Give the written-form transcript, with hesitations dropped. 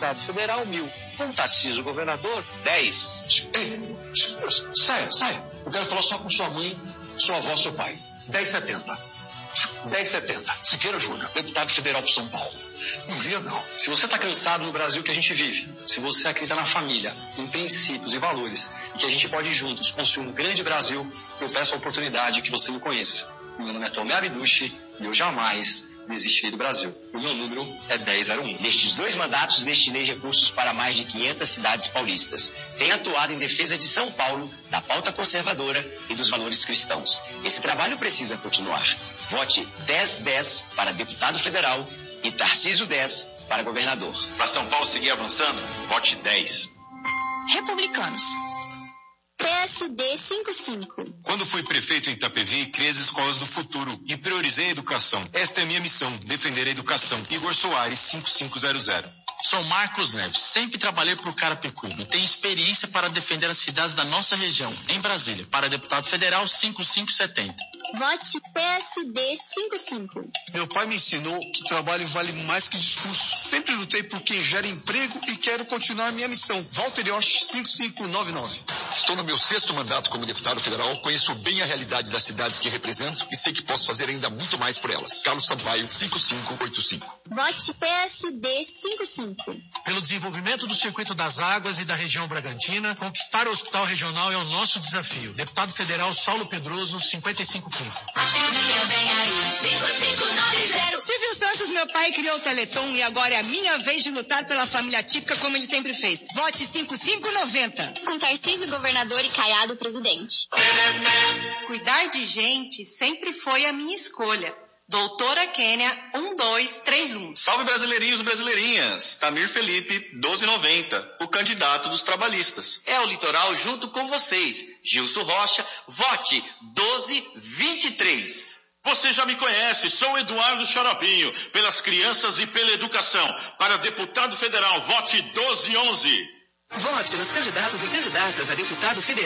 deputado federal, 1.000. Com Tarcísio, governador, 10. Ei, saia. Eu quero falar só com sua mãe, sua avó, seu pai. 10,70. 10,70. Siqueira Júnior, deputado federal para São Paulo. Não ria, não. Se você está cansado no Brasil que a gente vive, se você acredita na família, em princípios e valores, e que a gente pode juntos construir um grande Brasil, eu peço a oportunidade que você me conheça. Meu nome é Tomé Abdushi e eu jamais desistirei do Brasil. O meu número é 1001. Nestes 2 mandatos, destinei recursos para mais de 500 cidades paulistas. Tenho atuado em defesa de São Paulo, da pauta conservadora e dos valores cristãos. Esse trabalho precisa continuar. Vote 1010 para deputado federal e Tarcísio 10 para governador. Para São Paulo seguir avançando, vote 10. Republicanos. PSD 55. Quando fui prefeito em Itapevi, criei as escolas do futuro e priorizei a educação. Esta é minha missão, defender a educação. Igor Soares, 5500. Sou Marcos Neves, sempre trabalhei por Carapicuíba e tenho experiência para defender as cidades da nossa região, em Brasília, para deputado federal 5570. Vote PSD 55. Meu pai me ensinou que trabalho vale mais que discurso. Sempre lutei por quem gera emprego e quero continuar minha missão. Walter Yosh, 5599. Estou no meu 6º mandato como deputado federal, conheço bem a realidade das cidades que represento e sei que posso fazer ainda muito mais por elas. Carlos Sampaio, 5585. Vote PSD 55. Pelo desenvolvimento do circuito das águas e da região Bragantina, conquistar o hospital regional é o nosso desafio. Deputado federal Saulo Pedroso, 5515. Silvio Santos, meu pai, criou o Teleton e agora é a minha vez de lutar pela família típica como ele sempre fez. Vote 5590. Com Tarcísio, governador, e Caiado, presidente. Cuidar de gente sempre foi a minha escolha. Doutora Kênia, 1231. Salve brasileirinhos e brasileirinhas. Tamir Felipe, 1290, o candidato dos trabalhistas. É o litoral junto com vocês. Gilson Rocha, vote 1223. Você já me conhece, sou Eduardo Xaropinho, pelas crianças e pela educação. Para deputado federal, vote 1211. Vote nos candidatos e candidatas a deputado federal.